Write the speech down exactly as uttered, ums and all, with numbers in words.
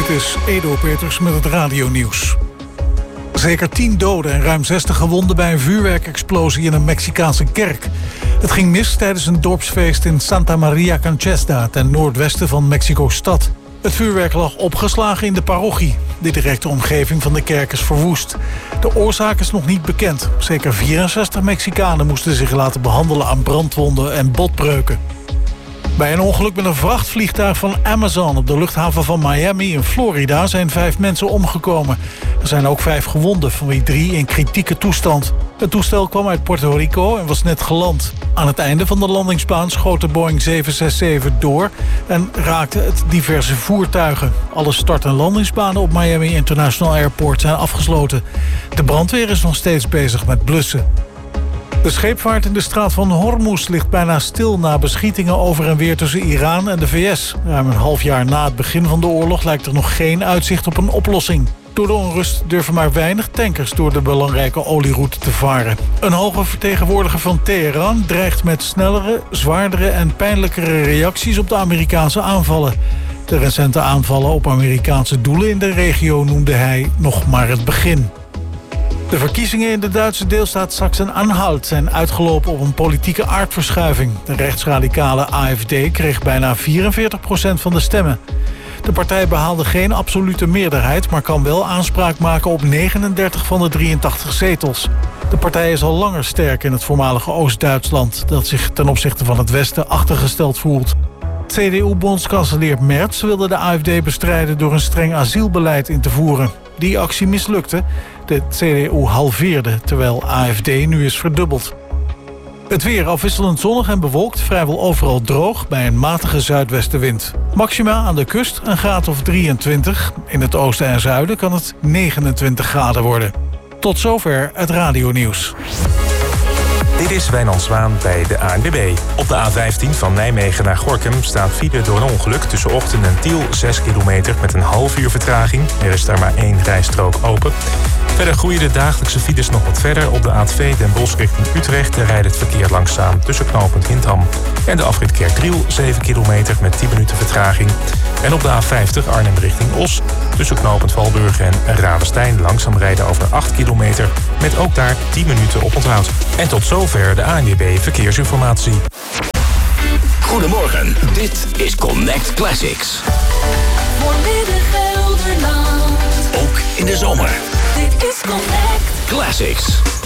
Dit is Edo Peters met het radionieuws. Zeker tien doden en ruim zestig gewonden bij een vuurwerkexplosie in een Mexicaanse kerk. Het ging mis tijdens een dorpsfeest in Santa Maria Canchesta, ten noordwesten van Mexico-stad. Het vuurwerk lag opgeslagen in de parochie. De directe omgeving van de kerk is verwoest. De oorzaak is nog niet bekend. Zeker vierenzestig Mexicanen moesten zich laten behandelen aan brandwonden en botbreuken. Bij een ongeluk met een vrachtvliegtuig van Amazon op de luchthaven van Miami in Florida zijn vijf mensen omgekomen. Er zijn ook vijf gewonden, van wie drie in kritieke toestand. Het toestel kwam uit Puerto Rico en was net geland. Aan het einde van de landingsbaan schoot de Boeing zeven zes zeven door en raakte het diverse voertuigen. Alle start- en landingsbanen op Miami International Airport zijn afgesloten. De brandweer is nog steeds bezig met blussen. De scheepvaart in de straat van Hormuz ligt bijna stil na beschietingen over en weer tussen Iran en de V S. Ruim een half jaar na het begin van de oorlog lijkt er nog geen uitzicht op een oplossing. Door de onrust durven maar weinig tankers door de belangrijke olieroute te varen. Een hoge vertegenwoordiger van Teheran dreigt met snellere, zwaardere en pijnlijkere reacties op de Amerikaanse aanvallen. De recente aanvallen op Amerikaanse doelen in de regio noemde hij nog maar het begin. De verkiezingen in de Duitse deelstaat Sachsen-Anhalt zijn uitgelopen op een politieke aardverschuiving. De rechtsradicale A F D kreeg bijna vierenveertig procent van de stemmen. De partij behaalde geen absolute meerderheid, maar kan wel aanspraak maken op negenendertig van de drieëntachtig zetels. De partij is al langer sterk in het voormalige Oost-Duitsland, dat zich ten opzichte van het Westen achtergesteld voelt. C D U-bondskanselier Merz wilde de A F D bestrijden door een streng asielbeleid in te voeren. Die actie mislukte. De C D U halveerde, terwijl A F D nu is verdubbeld. Het weer afwisselend zonnig en bewolkt, vrijwel overal droog bij een matige zuidwestenwind. Maxima aan de kust een graad of drieëntwintig. In het oosten en zuiden kan het negenentwintig graden worden. Tot zover het radionieuws. Dit is Wijnand Zwaan bij de A N W B. Op de A vijftien van Nijmegen naar Gorinchem staat file door een ongeluk tussen Ochten en Tiel, zes kilometer met een half uur vertraging. Er is daar maar één rijstrook open. Verder groeien de dagelijkse files nog wat verder. Op de A twee Den Bosch richting Utrecht rijdt het verkeer langzaam tussen knooppunt Hindham en de afrit Kerkdriel, zeven kilometer met tien minuten vertraging. En op de A vijftig Arnhem richting Os tussen knooppunt Valburg en Ravenstein langzaam rijden over acht kilometer met ook daar tien minuten op onthoud. En tot zover de A N W B Verkeersinformatie. Goedemorgen, dit is Connect Classics. Voor Midden-Gelderland. Ook in de zomer. Dit is Connect Classics.